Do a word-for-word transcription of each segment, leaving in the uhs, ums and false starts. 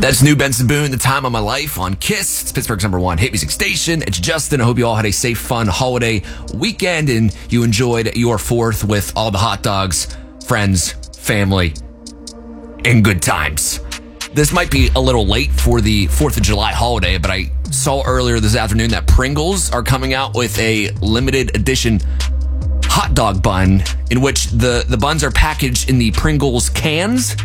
That's New Benson Boone, The Time of My Life on KISS. It's Pittsburgh's number one hit music station. It's Justin. I hope you all had a safe, fun holiday weekend and you enjoyed your fourth with all the hot dogs, friends, family, and good times. This might be a little late for the fourth of July holiday, but I saw earlier this afternoon that Pringles are coming out with a limited edition hot dog bun in which the, the buns are packaged in the Pringles cans.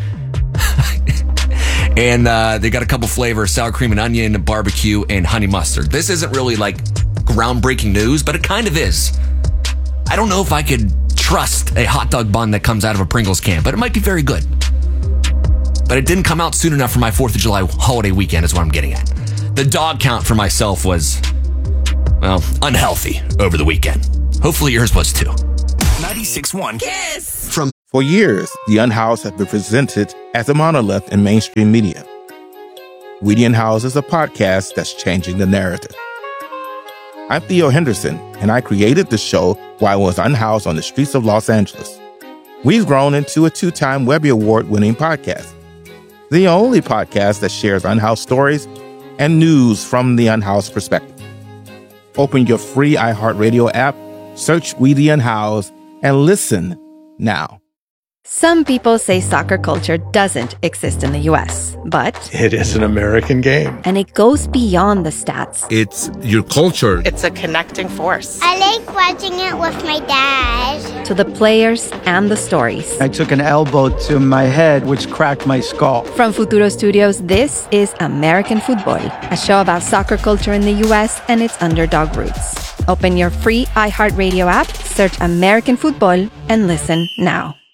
And uh, they got a couple flavors, sour cream and onion, barbecue, and honey mustard. This isn't really like groundbreaking news, but it kind of is. I don't know if I could trust a hot dog bun that comes out of a Pringles can, but it might be very good. But it didn't come out soon enough for my fourth of July holiday weekend is what I'm getting at. The dog count for myself was, well, unhealthy over the weekend. Hopefully yours was too. ninety-six point one KISS. From For years, The Unhoused has been presented as a monolith in mainstream media. We the Unhoused is a podcast that's changing the narrative. I'm Theo Henderson, and I created the show while I was unhoused on the streets of Los Angeles. We've grown into a two-time Webby Award-winning podcast, the only podcast that shares unhoused stories and news from the unhoused perspective. Open your free iHeartRadio app, search We the Unhoused, and listen now. Some people say soccer culture doesn't exist in the U S, but it is an American game. And it goes beyond the stats. It's your culture. It's a connecting force. I like watching it with my dad. To the players and the stories. I took an elbow to my head, which cracked my skull. From Futuro Studios, this is American Football, a show about soccer culture in the U S and its underdog roots. Open your free iHeartRadio app, search American Football, and listen now.